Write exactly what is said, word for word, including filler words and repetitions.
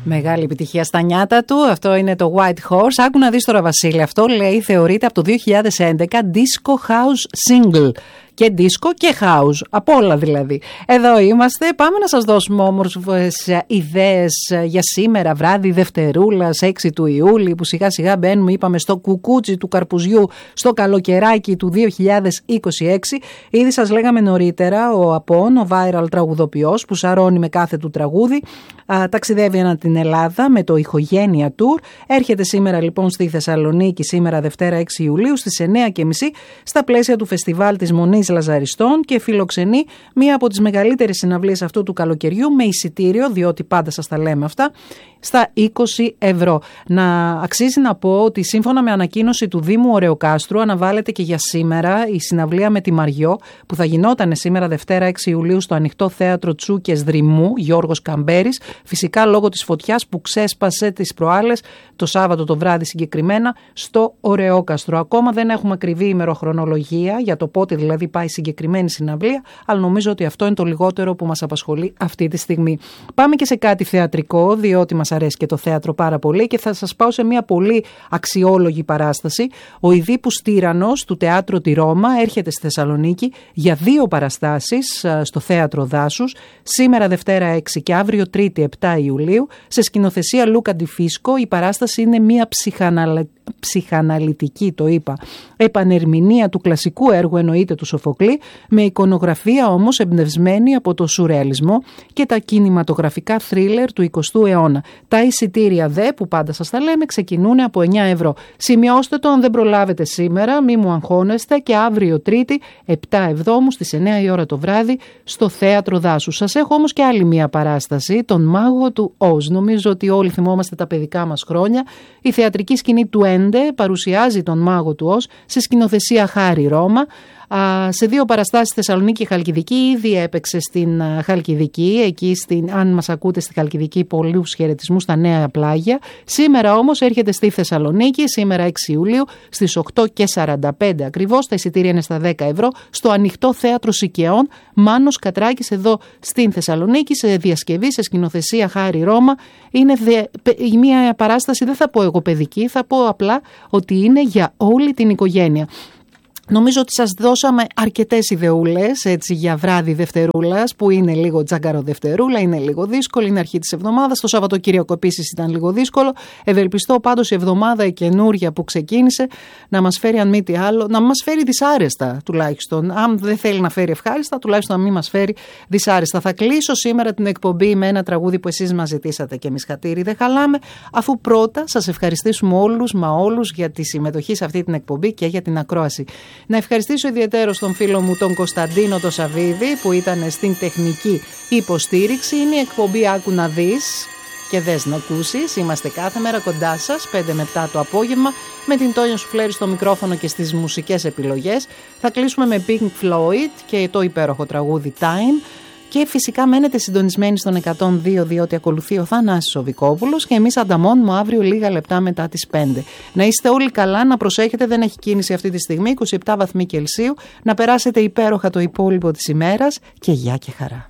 Μεγάλη επιτυχία στα νιάτα του. Αυτό είναι το White Horse. Άκου να δεις τώρα, Βασίλη. Αυτό λέει θεωρείται από το δύο χιλιάδες έντεκα Disco House Single. Και disco και house, από όλα δηλαδή. Εδώ είμαστε, πάμε να σας δώσουμε όμορφες ιδέες για σήμερα βράδυ Δευτερούλας έξι του Ιούλη, που σιγά σιγά μπαίνουμε, είπαμε, στο κουκούτσι του καρπουζιού, στο καλοκαιράκι του δύο χιλιάδες είκοσι έξι. Ήδη σας λέγαμε νωρίτερα, ο Απόν, ο viral τραγουδοποιός που σαρώνει με κάθε του τραγούδι, α, ταξιδεύει ανά την Ελλάδα με το Ηχογένεια Tour. Έρχεται σήμερα λοιπόν στη Θεσσαλονίκη, σήμερα Δευτέρα έξι Ιουλίου στις εννιά και μισή, στα πλαίσια του φεστιβάλ της Μονής Λαζαριστών, και φιλοξενεί μία από τις μεγαλύτερες συναυλίες αυτού του καλοκαιριού με εισιτήριο, διότι πάντα σας τα λέμε αυτά, στα είκοσι ευρώ. Να αξίζει να πω ότι σύμφωνα με ανακοίνωση του Δήμου Ωρεοκάστρου αναβάλλεται και για σήμερα η συναυλία με τη Μαριό, που θα γινόταν σήμερα Δευτέρα έξι Ιουλίου στο Ανοιχτό Θέατρο Τσούκες Δρυμού, Γιώργος Καμπέρης, φυσικά λόγω της φωτιάς που ξέσπασε τις προάλλες το Σάββατο το βράδυ συγκεκριμένα στο Ωρεόκαστρο. Ακόμα δεν έχουμε ακριβή ημεροχρονολογία για το πότε δηλαδή πάει η συγκεκριμένη συναυλία, αλλά νομίζω ότι αυτό είναι το λιγότερο που μας απασχολεί αυτή τη στιγμή. Πάμε και σε κάτι θεατρικό, διότι μας αρέσει και το θέατρο πάρα πολύ, και θα σας πάω σε μια πολύ αξιόλογη παράσταση. Ο Ιδίππους Τύραννος του Θεάτρου τη Ρώμα έρχεται στη Θεσσαλονίκη για δύο παραστάσεις στο Θέατρο Δάσους, σήμερα Δευτέρα έξι και αύριο Τρίτη επτά Ιουλίου, σε σκηνοθεσία Λούκα Ντιφίσκο. Η παράσταση είναι μια ψυχαναλ... ψυχαναλυτική, το είπα, επανερμηνεία του κλασικού έργου, εννοείται του Σοφοκλή, με εικονογραφία όμως εμπνευσμένη από το σουρεαλισμό και τα κινηματογραφικά θρίλερ του εικοστού αιώνα. Τα εισιτήρια δε, που πάντα σας τα λέμε, ξεκινούν από εννιά ευρώ. Σημειώστε το αν δεν προλάβετε σήμερα, μη μου αγχώνεστε, και αύριο Τρίτη επτά Εβδόμου στις εννιά η ώρα το βράδυ στο Θέατρο Δάσου. Σας έχω όμως και άλλη μία παράσταση, τον Μάγο του Οζ. Νομίζω ότι όλοι θυμόμαστε τα παιδικά μας χρόνια. Η θεατρική σκηνή του Έντε παρουσιάζει τον Μάγο του Οζ σε σκηνοθεσία Χάρη Ρώμα. Α, σε δύο παραστάσεις Θεσσαλονίκη και Χαλκιδική. Ήδη έπαιξε στην α, Χαλκιδική, εκεί στην, αν μας ακούτε στη Χαλκιδική, πολλούς χαιρετισμούς στα Νέα Πλάγια. Σήμερα όμως έρχεται στη Θεσσαλονίκη, σήμερα έξι Ιουλίου στις οκτώ και σαράντα πέντε ακριβώς. Τα εισιτήρια είναι στα δέκα ευρώ στο Ανοιχτό Θέατρο Σικαιών, Μάνος Κατράκης, εδώ στην Θεσσαλονίκη, σε διασκευή, σε σκηνοθεσία Χάρη Ρώμα. Είναι δε, μια παράσταση, δεν θα πω εγώ παιδική, θα πω απλά ότι είναι για όλη την οικογένεια. Νομίζω ότι σας δώσαμε αρκετές ιδεούλες έτσι για βράδυ Δευτερούλας, που είναι λίγο τζάγκαρο Δευτερούλα, είναι λίγο δύσκολη, είναι αρχή της εβδομάδας. Το Σαββατοκύριακο επίσης ήταν λίγο δύσκολο. Ευελπιστώ πάντως η εβδομάδα η καινούρια που ξεκίνησε να μας φέρει, αν μη τι άλλο, να μας φέρει δυσάρεστα τουλάχιστον. Αν δεν θέλει να φέρει ευχάριστα, τουλάχιστον να μην μας φέρει δυσάρεστα. Θα κλείσω σήμερα την εκπομπή με ένα τραγούδι που εσείς μας ζητήσατε και εμείς, χατήρι δεν χαλάμε, αφού πρώτα σας ευχαριστήσουμε όλους μα όλους για τη συμμετοχή σε αυτή την εκπομπή και για την ακρόαση. Να ευχαριστήσω ιδιαίτερος τον φίλο μου τον Κωνσταντίνο το Σαββίδη, που ήταν στην τεχνική υποστήριξη. Είναι η εκπομπή Άκου να δεις και δες να ακούσεις. Είμαστε κάθε μέρα κοντά σας, πέντε με επτά το απόγευμα, με την Τόνια Σουφλέρη στο μικρόφωνο και στις μουσικές επιλογές. Θα κλείσουμε με Pink Floyd και το υπέροχο τραγούδι Time. Και φυσικά μένετε συντονισμένοι στον εκατόν δύο, διότι ακολουθεί ο Θανάσης Οβικόπουλος και εμείς ανταμώνουμε αύριο λίγα λεπτά μετά τις πέντε. Να είστε όλοι καλά, να προσέχετε, δεν έχει κίνηση αυτή τη στιγμή, είκοσι επτά βαθμοί Κελσίου, να περάσετε υπέροχα το υπόλοιπο της ημέρας και γεια και χαρά.